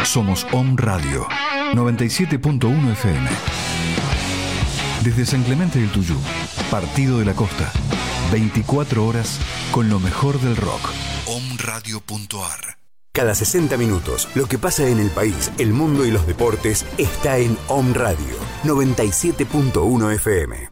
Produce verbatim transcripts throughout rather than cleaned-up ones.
Somos Om Radio, noventa y siete punto uno F M. Desde San Clemente del Tuyú, Partido de la Costa, veinticuatro horas con lo mejor del rock. om radio punto a r. Cada sesenta minutos, lo que pasa en el país, el mundo y los deportes está en Om Radio, noventa y siete punto uno F M.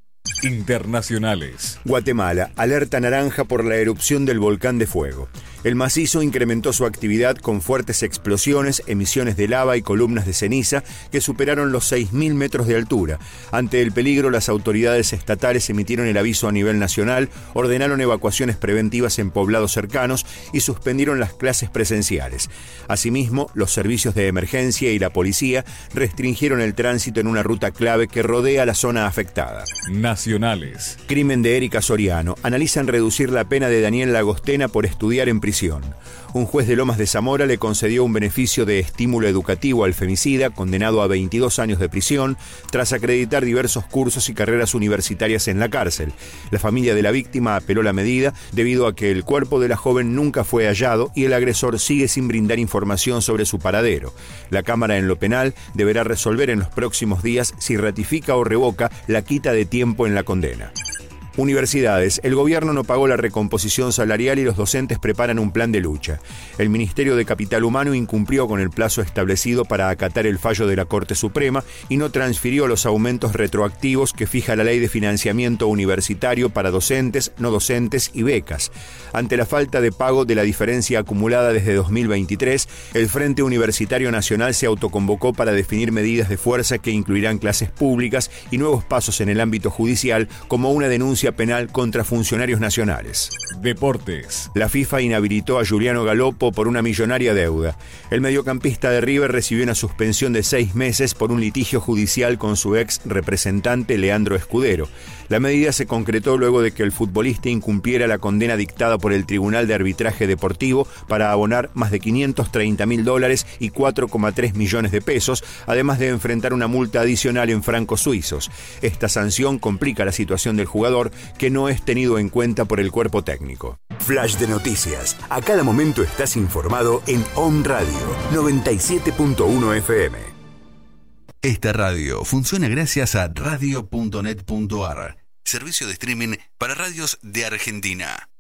Internacionales. Guatemala, alerta naranja por la erupción del volcán de fuego. El macizo incrementó su actividad con fuertes explosiones, emisiones de lava y columnas de ceniza que superaron los seis mil metros de altura. Ante el peligro, las autoridades estatales emitieron el aviso a nivel nacional, ordenaron evacuaciones preventivas en poblados cercanos y suspendieron las clases presenciales. Asimismo, los servicios de emergencia y la policía restringieron el tránsito en una ruta clave que rodea la zona afectada. Nacionales. Crimen de Erika Soriano. Analizan reducir la pena de Daniel Lagostena por estudiar en prisión. Un juez de Lomas de Zamora le concedió un beneficio de estímulo educativo al femicida, condenado a veintidós años de prisión, tras acreditar diversos cursos y carreras universitarias en la cárcel. La familia de la víctima apeló la medida debido a que el cuerpo de la joven nunca fue hallado y el agresor sigue sin brindar información sobre su paradero. La Cámara en lo penal deberá resolver en los próximos días si ratifica o revoca la quita de tiempo en la condena. Universidades. El gobierno no pagó la recomposición salarial y los docentes preparan un plan de lucha. El Ministerio de Capital Humano incumplió con el plazo establecido para acatar el fallo de la Corte Suprema y no transfirió los aumentos retroactivos que fija la Ley de Financiamiento Universitario para docentes, no docentes y becas. Ante la falta de pago de la diferencia acumulada desde dos mil veintitrés, el Frente Universitario Nacional se autoconvocó para definir medidas de fuerza que incluirán clases públicas y nuevos pasos en el ámbito judicial como una denuncia penal contra funcionarios nacionales. Deportes. La FIFA inhabilitó a Giuliano Galopo por una millonaria deuda. El mediocampista de River recibió una suspensión de seis meses por un litigio judicial con su ex representante Leandro Escudero. La medida se concretó luego de que el futbolista incumpliera la condena dictada por el Tribunal de Arbitraje Deportivo para abonar más de quinientos treinta mil dólares y cuatro coma tres millones de pesos, además de enfrentar una multa adicional en francos suizos. Esta sanción complica la situación del jugador, que no es tenido en cuenta por el cuerpo técnico. Flash de noticias. A cada momento estás informado en Om Radio, noventa y siete punto uno F M. Esta radio funciona gracias a radio punto net punto a r, servicio de streaming para radios de Argentina.